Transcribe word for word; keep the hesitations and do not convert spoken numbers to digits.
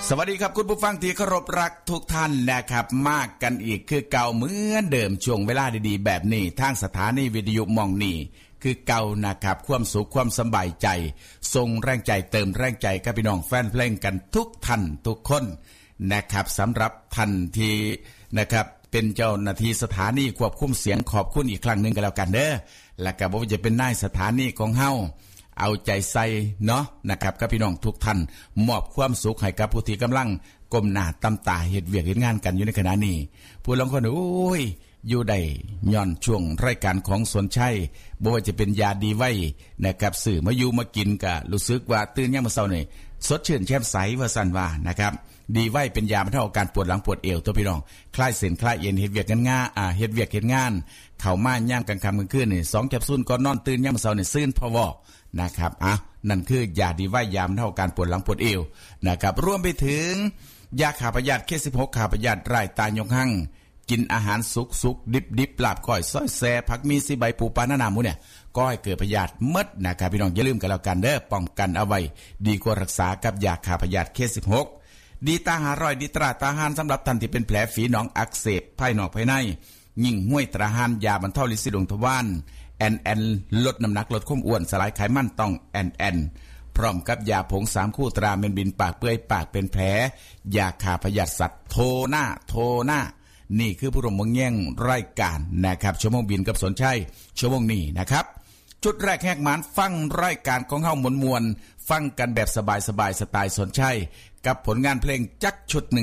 สวัสดีครับคุณผู้ฟังที่เคารพรักทุกท่านนะครับมากกันอีกคือเก่าเหมือนเดิมช่วงเวลาดีๆแบบนี้ทางสถานีวิทยุมองนี่คือเก่านะครับความสุขความสบายใจส่งแรงใจเติมแรงใจกับพี่น้องแฟนเพลงกันทุกท่านทุกคนนะครับสำหรับท่านที่นะครับเป็นเจ้าหน้าที่สถานีควบคุมเสียงขอบคุณอีกครั้งนึงกันแล้วกันเด้อและก็บ่ว่าจะเป็นนายสถานีของเฮาเอาใจใส่เนาะนะครับกับพี่น้องทุกท่านมอบความสุขให้กับผู้ที่กำลังก้มหน้าตำตาเฮ็ดเวียกเฮ็ดงานกันอยู่ในขณะนี้ผู้ลางคนโอ้ยอยู่ได้ย้อนช่วงรายการของสนชัยบ่ว่าจะเป็นยาดีไว้นะครับสื่อมาอยู่มากินก็รู้สึกว่าตื่นยามมื้อเช้านี่สดชื่นแจ่มใสว่าซั่นว่านะครับดีไว้เป็นยาบรรเทาอาการปวดหลังปวดเอวตัวพี่น้องคลายเส้นคลายเอ็นเฮ็ดเวียกกันง่าอ่าเฮ็ดเวียกเฮ็ดงานเข้ามายามกลางค่ำกลางคืนนี่สองแคปซูลก่อนนอนตื่นยามมื้อเช้านี่ซื่นพอวอนะครับอ่ะนั่นคือยาดีไว้ยามบรรเทาอาการปวดหลังปวดเอวนะครับรวมไปถึงยาขาพยาธิเคสิบหกขาพยาธิไร้ตายกหั่งกินอาหารสุกๆดิบๆลาบก้อยซอยแซ่ผักมีสีใบปูปลาหน้าหนาหมูเนี่ยก็ให้เกิดพยาธิมดนะครับพี่น้องอย่าลืมกันแล้วกันเด้อป้องกันเอาไว้ดีกว่ารักษากับยาขาพยาธิเคสิบหกดีตาหารอยดีตราตาหารสำหรับท่านที่เป็นแผลฝีหนองอักเสบภายนอกภายในยิ่งห้วยตราหารยาบรรเทาลิซิดวงทวารแอนแอนลดน้ำหนักลดความอ้วนสลายไขมันต้องแอนแอนพร้อมกับยาผงสามคู่ตราเมนบินปากเปื่อยปากเป็นแผลยาฆ่าพยาธิสัตว์โทหน้าโทหน้านี่คือผู้ร่วมวงแย่งรายการนะครับชั่วโมงบินกับสนชัยชั่วโมงนี้นะครับจุดแรกแหกหมานฟังรายการของเฮามวลๆฟังกันแบบสบายๆสไตล์สนชัยกับผลงานเพลงจักชุดหนึ่ง